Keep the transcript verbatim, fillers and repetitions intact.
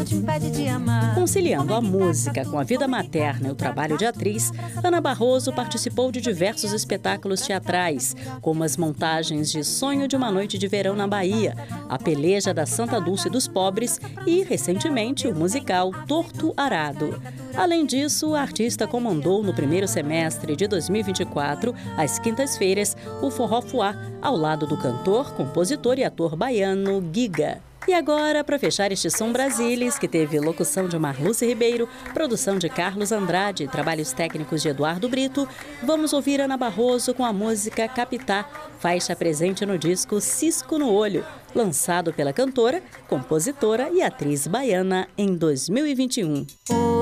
te impede de amar. Conciliando a música com a vida materna e o trabalho de atriz, Ana Barroso participou de diversos espetáculos teatrais, como as montagens de Sonho de uma Noite de Verão na Bahia, A Peleja da Santa Dulce dos Pobres e, recentemente, o musical Torto Arado. Além disso, a artista comandou no primeiro semestre de dois mil e vinte e quatro, às quintas-feiras, o Forró Fuá, ao lado do cantor, compositor e ator baiano Giga. E agora, para fechar este Som Brasilis, que teve locução de Marluce Ribeiro, produção de Carlos Andrade, trabalhos técnicos de Eduardo Brito, vamos ouvir Ana Barroso com a música Capitá, faixa presente no disco Cisco no Olho, lançado pela cantora, compositora e atriz baiana em dois mil e vinte e um.